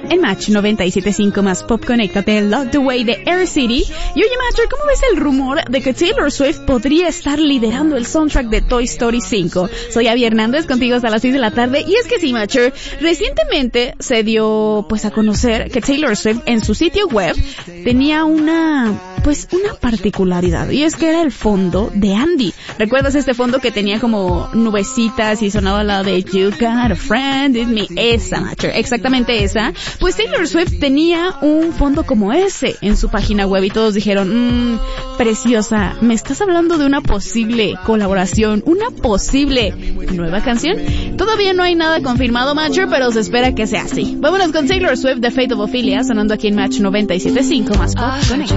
en Match 97.5 más Pop, conéctate, Love the Way de Air City. Y oye, Matcher, ¿cómo ves el rumor de que Taylor Swift podría estar liderando el soundtrack de Toy Story 5? Soy Abby Hernández, contigo hasta las 6 de la tarde. Y es que sí, Matcher, recientemente se dio pues a conocer que Taylor Swift en su sitio web tenía una particularidad, y es que era el fondo de Andy. ¿Recuerdas este fondo que tenía como nubecitas y sonaba la de You Got a Friend in Me? Esa, Matcher, exactamente esa. Pues Taylor Swift tenía un fondo como ese en su página web y todos dijeron, preciosa, ¿me estás hablando de una posible colaboración, una posible nueva canción? Todavía no hay nada confirmado, Matcher, pero se espera que sea así. Vámonos con Taylor Swift, The Fate of Ophelia, sonando aquí en Match 97.5 más Pop.